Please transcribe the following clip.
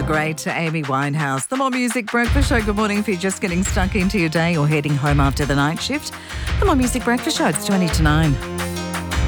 great Amy Winehouse. The More Music Breakfast Show. Good morning if you're just getting stuck into your day or heading home after the night shift. The More Music Breakfast Show, it's 20 to 9.